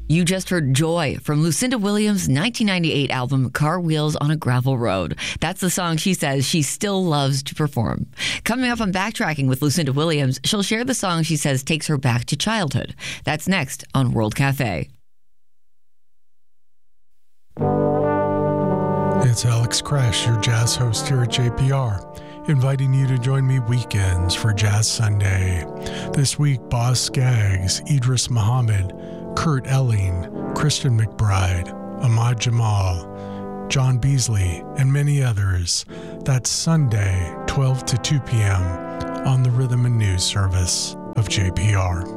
You just heard Joy from Lucinda Williams' 1998 album Car Wheels on a Gravel Road. That's the song she says she still loves to perform. Coming up on Backtracking with Lucinda Williams, she'll share the song she says takes her back to childhood. That's next on World Cafe. It's Alex Kresh, your jazz host here at JPR, inviting you to join me weekends for Jazz Sunday. This week, Boz Scaggs, Idris Muhammad, Kurt Elling, Christian McBride, Ahmad Jamal, John Beasley, and many others. That's Sunday, 12 to 2 p.m. on the Rhythm and News service of JPR.